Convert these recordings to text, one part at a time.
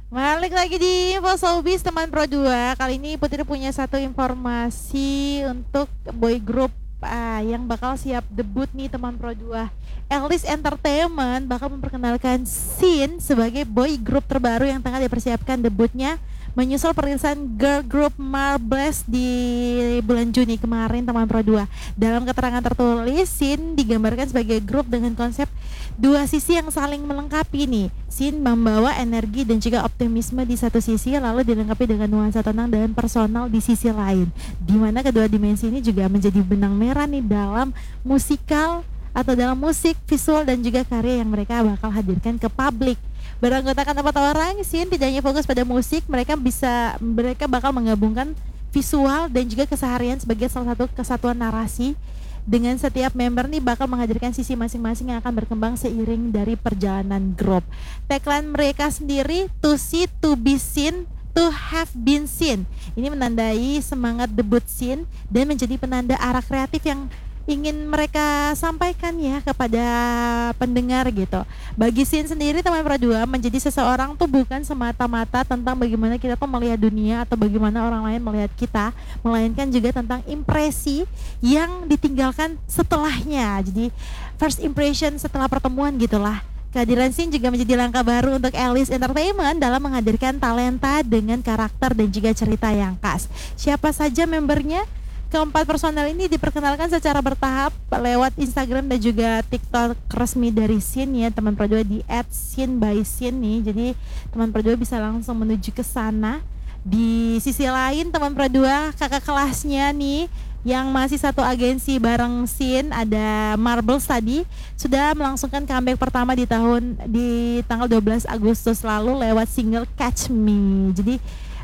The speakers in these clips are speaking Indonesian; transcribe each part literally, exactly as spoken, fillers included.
Balik lagi di Info Showbiz teman Pro dua. Kali ini Putri punya satu informasi untuk boy group ah, yang bakal siap debut nih teman Pro dua. Alice Entertainment bakal memperkenalkan Sin sebagai boy group terbaru yang tengah dipersiapkan debutnya menyusul perilisan girl group Marbles di bulan Juni kemarin teman Pro dua. Dalam keterangan tertulis, Sin digambarkan sebagai grup dengan konsep dua sisi yang saling melengkapi nih. Sin membawa energi dan juga optimisme di satu sisi, lalu dilengkapi dengan nuansa tenang dan personal di sisi lain. Di mana kedua dimensi ini juga menjadi benang merah nih dalam musikal atau dalam musik, visual dan juga karya yang mereka bakal hadirkan ke publik. Beranggotakan empat orang, Sin tidak hanya fokus pada musik, mereka bisa mereka bakal menggabungkan visual dan juga keseharian sebagai salah satu kesatuan narasi. Dengan setiap member nih bakal menghadirkan sisi masing-masing yang akan berkembang seiring dari perjalanan grup. Tagline mereka sendiri, to see, to be seen, to have been seen. Ini menandai semangat debut Sin dan menjadi penanda arah kreatif yang ingin mereka sampaikan ya kepada pendengar gitu. Bagi Sin sendiri teman Pro dua, menjadi seseorang tuh bukan semata-mata tentang bagaimana kita tuh melihat dunia atau bagaimana orang lain melihat kita, melainkan juga tentang impresi yang ditinggalkan setelahnya. Jadi first impression setelah pertemuan gitulah. Kehadiran Sin juga menjadi langkah baru untuk Alice Entertainment dalam menghadirkan talenta dengan karakter dan juga cerita yang khas. Siapa saja membernya? Keempat personel ini diperkenalkan secara bertahap lewat Instagram dan juga TikTok resmi dari Sin ya teman Pro dua di et sin by sin nih. Jadi teman Pro dua bisa langsung menuju ke sana. Di sisi lain teman Pro dua, kakak kelasnya nih yang masih satu agensi bareng Sin, ada Marbles tadi sudah melangsungkan comeback pertama di tahun di tanggal dua belas Agustus lalu lewat single Catch Me. Jadi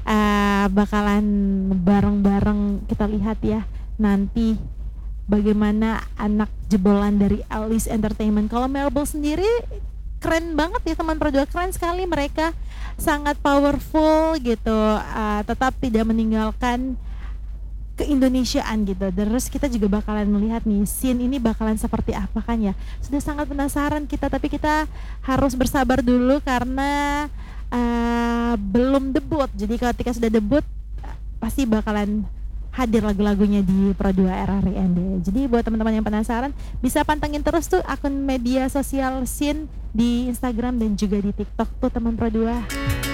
uh, bakalan bareng-bareng kita lihat ya nanti bagaimana anak jebolan dari Alice Entertainment. Kalau Marble sendiri keren banget ya teman Pro dua, keren sekali mereka, sangat powerful gitu, uh, tetap tidak meninggalkan keindonesiaan gitu. Terus kita juga bakalan melihat nih Sin ini bakalan seperti apa kan ya. Sudah sangat penasaran kita, tapi kita harus bersabar dulu karena uh, belum debut. Jadi ketika sudah debut pasti bakalan hadir lagu-lagunya di Pro dua R R I N D. Jadi buat teman-teman yang penasaran bisa pantengin terus tuh akun media sosial Sin di Instagram dan juga di TikTok tuh teman Pro dua.